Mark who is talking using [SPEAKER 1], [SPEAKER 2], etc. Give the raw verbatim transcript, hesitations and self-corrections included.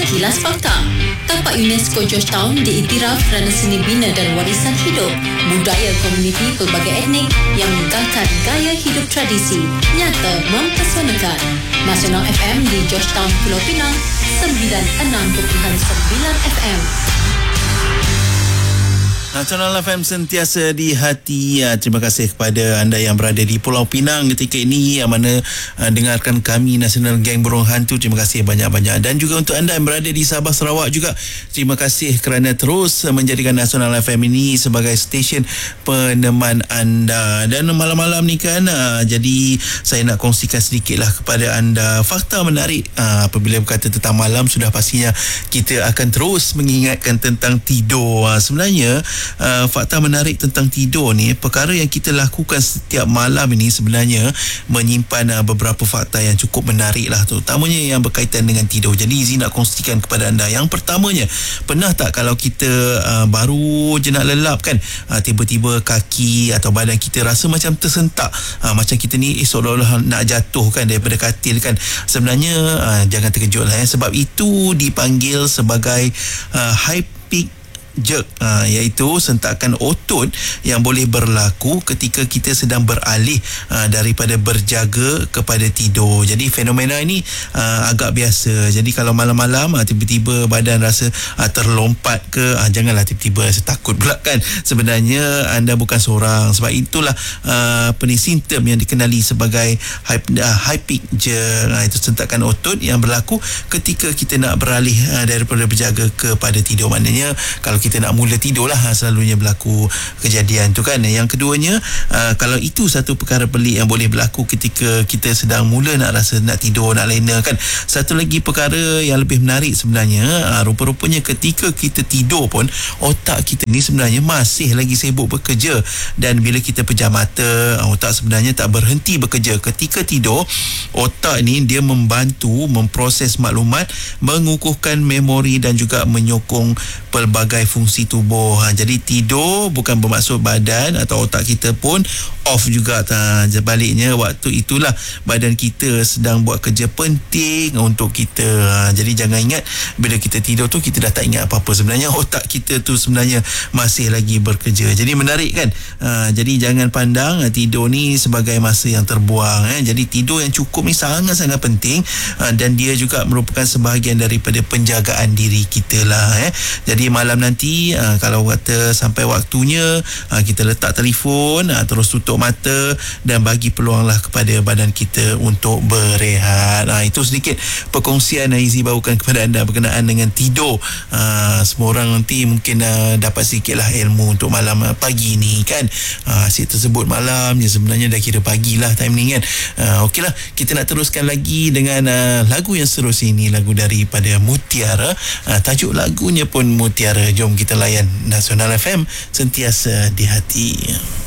[SPEAKER 1] Kilas Fakta. Tapak UNESCO Georgetown diiktiraf kerana seni bina dan warisan hidup, budaya komuniti pelbagai etnik yang mengekalkan gaya hidup tradisi, nyata mempesonakan. Nasional F M di Georgetown, Pulau Pinang, sembilan puluh enam perpuluhan sembilan F M.
[SPEAKER 2] Nasional F M sentiasa di hati. Terima kasih kepada anda yang berada di Pulau Pinang ketika ini, yang mana uh, dengarkan kami Nasional Gang Burung Hantu. Terima kasih banyak-banyak. Dan juga untuk anda yang berada di Sabah, Sarawak juga, terima kasih kerana terus menjadikan Nasional F M ini sebagai stesen peneman anda. Dan malam-malam ni kan, uh, jadi saya nak kongsikan sedikitlah kepada anda fakta menarik. Uh, apabila berkata tentang malam, sudah pastinya kita akan terus mengingatkan tentang tidur. Uh, sebenarnya Uh, fakta menarik tentang tidur ni, perkara yang kita lakukan setiap malam ini sebenarnya menyimpan uh, beberapa fakta yang cukup menarik lah, terutamanya yang berkaitan dengan tidur. Jadi Izzy nak kongsikan kepada anda. Yang pertamanya, pernah tak kalau kita uh, baru je nak lelap kan, uh, tiba-tiba kaki atau badan kita rasa macam tersentak, uh, macam kita ni eh, seolah-olah nak jatuh kan daripada katil kan. Sebenarnya uh, jangan terkejut lah, eh, sebab itu dipanggil sebagai uh, hypic jerk, ha, iaitu sentakan otot yang boleh berlaku ketika kita sedang beralih ha, daripada berjaga kepada tidur. Jadi fenomena ini ha, agak biasa. Jadi kalau malam-malam ha, tiba-tiba badan rasa ha, terlompat ke, ha, janganlah tiba-tiba rasa takut pula kan. Sebenarnya anda bukan seorang. Sebab itulah ha, apa ni, simptom yang dikenali sebagai hypic jerk, ha, itu sentakan otot yang berlaku ketika kita nak beralih ha, daripada berjaga kepada tidur. Maknanya kalau kita kita nak mula tidur lah, selalunya berlaku kejadian tu kan. Yang keduanya, uh, kalau itu satu perkara pelik yang boleh berlaku ketika kita sedang mula nak rasa nak tidur, nak lena kan. Satu lagi perkara yang lebih menarik sebenarnya, uh, rupa-rupanya ketika kita tidur pun, otak kita ni sebenarnya masih lagi sibuk bekerja. Dan bila kita pejam mata, otak sebenarnya tak berhenti bekerja. Ketika tidur, otak ni dia membantu memproses maklumat, mengukuhkan memori dan juga menyokong pelbagai fungsi tubuh. Ha, jadi tidur bukan bermaksud badan atau otak kita pun off juga. Ha, sebaliknya, waktu itulah badan kita sedang buat kerja penting untuk kita. Ha, jadi jangan ingat bila kita tidur tu kita dah tak ingat apa-apa. Sebenarnya otak kita tu sebenarnya masih lagi bekerja. Jadi menarik kan. Ha, jadi jangan pandang ha, tidur ni sebagai masa yang terbuang. Eh. Jadi tidur yang cukup ni sangat-sangat penting, ha, dan dia juga merupakan sebahagian daripada penjagaan diri kita lah. Eh. Jadi malam nanti uh, kalau kata sampai waktunya, uh, kita letak telefon, uh, terus tutup mata dan bagi peluanglah kepada badan kita untuk berehat. Uh, itu sedikit perkongsian yang Izzy bawakan kepada anda berkenaan dengan tidur. Uh, semua orang nanti mungkin uh, dapat sedikitlah ilmu untuk malam uh, pagi ni kan. Uh, asyik tersebut malam je, sebenarnya dah kira pagi lah time ni kan. Uh, Okey lah, kita nak teruskan lagi dengan uh, lagu yang seterusnya ini, lagu daripada Mutiara. Uh, tajuk lagunya pun Mutiara. Jom kita layan Nasional F M, sentiasa di hati.